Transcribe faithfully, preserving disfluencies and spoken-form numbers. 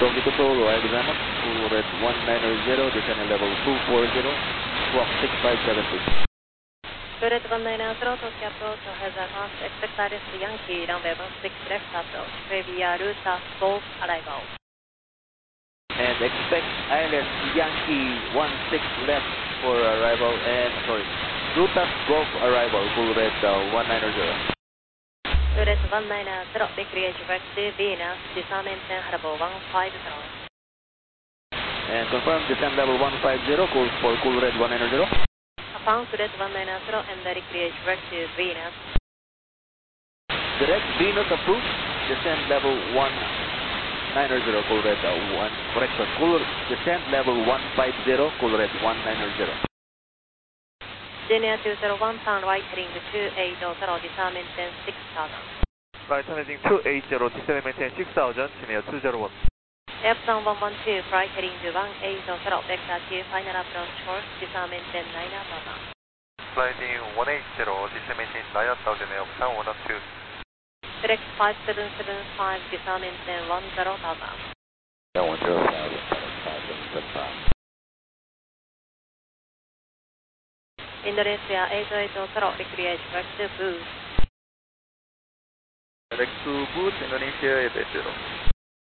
Tokyo to Seoul, wide Xamot, full red one nine zero, descending level two four zero, squawk six five seven two. Red one nine zero, Tokyo approach, Hazard House, expect Iris Yankee, runway one six left approach, Trivia Ruta, Golf, arrival. And expect Island Yankee one six left for arrival, and sorry, Ruta Golf arrival, full red uh, one nine zero. Red one nine zero, degree direct to Venus, disarmament Harbour one five zero. And confirm descent level one five zero, course for cool red one nine zero. Found red one nine zero and the degree direct to Venus. Direct Venus approved, descent level one nine zero, cool red uh, one, correct, sir. Cool descent level one five zero, cool red one nine zero. Linear two zero one, turn right heading to two eight zero, disarmament six thousand. Right heading two eight zero, disarmament six thousand, linear two zero one. Epson one one two, flight heading to one eight zero, vector two, final approach course, disarmament nine thousand. Flighting one eight zero, disarmament nine thousand, Epson one one two. Direct five seven seven five, disarmament one zero thousand. Yeah, one zero thousand, five seven seven five. Indonesia eight eight zero, recreate direct to boost. Direct to boost, Indonesia eight eight zero.